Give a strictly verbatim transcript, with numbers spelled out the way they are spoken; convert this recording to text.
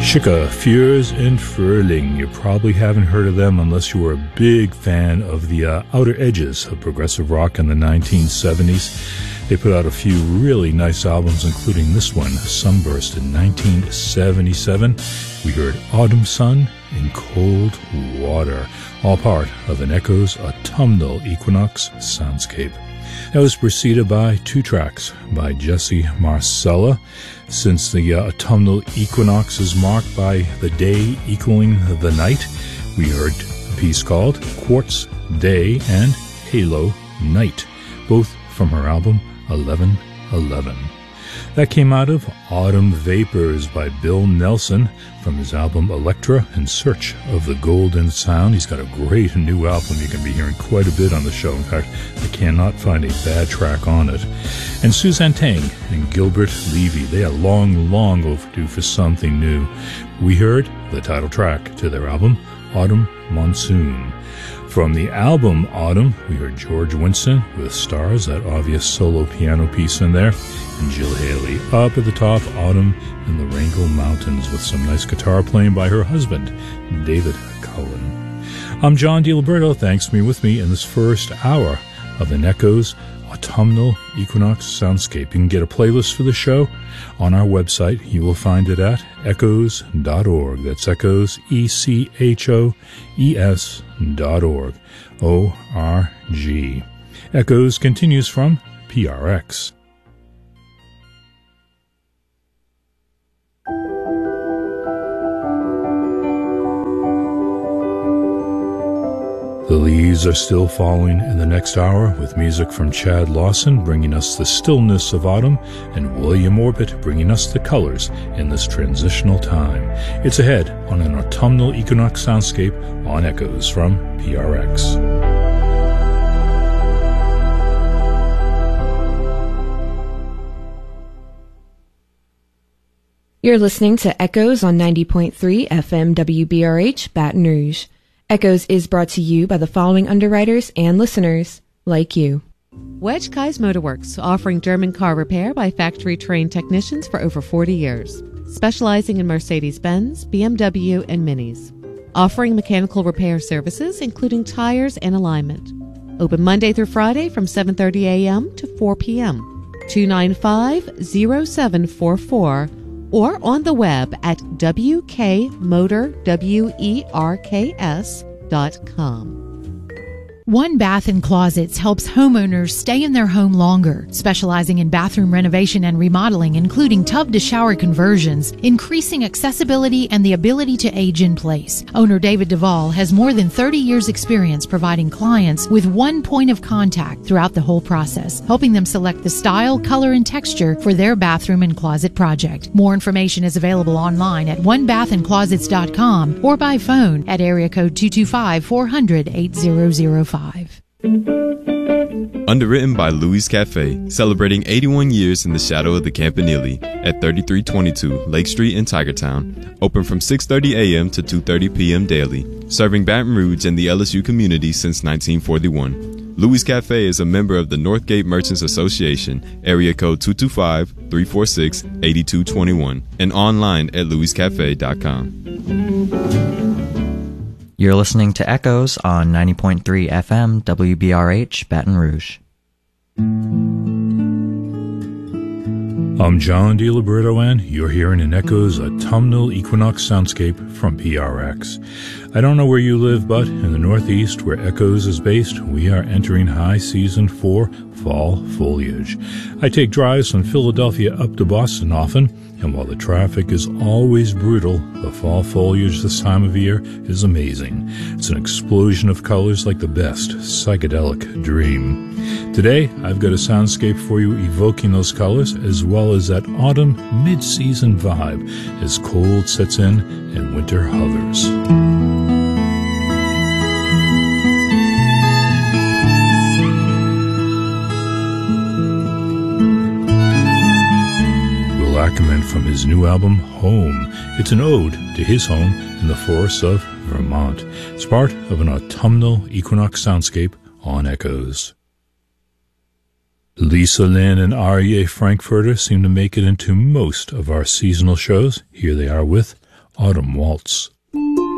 Schicke, Furs and Frühling. You probably haven't heard of them unless you were a big fan of the uh, outer edges of progressive rock in the nineteen seventies. They put out a few really nice albums, including this one, Sunburst, in nineteen seventy-seven. We heard Autumn Sun and Cold Water, all part of an Echoes Autumnal Equinox soundscape. That was preceded by two tracks by Jesse Marcella. Since the uh, autumnal equinox is marked by the day equaling the night, we heard a piece called Quartz Day and Halo Night, both from her album eleven eleven. That came out of Autumn Vapors by Bill Nelson from his album Electra in Search of the Golden Sound. He's got a great new album. You can be hearing quite a bit on the show. In fact, I cannot find a bad track on it. And Suzanne Tang and Gilbert Levy, they are long, long overdue for something new. We heard the title track to their album, Autumn Monsoon. From the album Autumn, we heard George Winston with Stars, that obvious solo piano piece in there, and Jill Haley up at the top, Autumn in the Wrangell Mountains, with some nice guitar playing by her husband, David Cullen. I'm John DiLiberto. Thanks for being with me in this first hour of an Echoes Autumnal Equinox Soundscape. You can get a playlist for the show on our website. You will find it at echoes dot org. That's Echoes, E C H O E S dot org. O R G. Echoes continues from P R X. The leaves are still falling in the next hour, with music from Chad Lawson bringing us the stillness of autumn and William Orbit bringing us the colors in this transitional time. It's ahead on an autumnal equinox soundscape on Echoes from P R X. You're listening to Echoes on ninety point three F M W B R H, Baton Rouge. Echoes is brought to you by the following underwriters and listeners, like you. Wedge Kai's Motorworks, offering German car repair by factory-trained technicians for over forty years. Specializing in Mercedes-Benz, B M W, and Minis. Offering mechanical repair services, including tires and alignment. Open Monday through Friday from seven thirty a.m. to four p.m. two nine five, zero seven four four or on the web at w k motor werks dot com. One Bath and Closets helps homeowners stay in their home longer, specializing in bathroom renovation and remodeling, including tub-to-shower conversions, increasing accessibility and the ability to age in place. Owner David Duvall has more than thirty years experience providing clients with one point of contact throughout the whole process, helping them select the style, color, and texture for their bathroom and closet project. More information is available online at one bath and closets dot com or by phone at area code two two five, four hundred, eight zero zero five. Underwritten by Louis Cafe, celebrating eighty-one years in the shadow of the Campanile at thirty-three twenty-two Lake Street in Tigertown. Open from six thirty a.m. to two thirty p.m. daily. Serving Baton Rouge and the L S U community since nineteen forty-one. Louis Cafe is a member of the Northgate Merchants Association, area code two two five, three four six, eight two two one, and online at louis cafe dot com. You're listening to Echoes on ninety point three F M W B R H, Baton Rouge. I'm John DiLiberto, and you're hearing an Echoes Autumnal Equinox soundscape from P R X. I don't know where you live, but in the Northeast, where Echoes is based, we are entering high season for fall foliage. I take drives from Philadelphia up to Boston often, and while the traffic is always brutal, the fall foliage this time of year is amazing. It's an explosion of colors like the best psychedelic dream. Today, I've got a soundscape for you evoking those colors, as well as that autumn mid-season vibe as cold sets in and winter hovers. Ackerman from his new album, Home. It's an ode to his home in the forests of Vermont. It's part of an autumnal equinox soundscape on Echoes. Lisa Lynn and Aryeh Frankfurter seem to make it into most of our seasonal shows. Here they are with Autumn Waltz.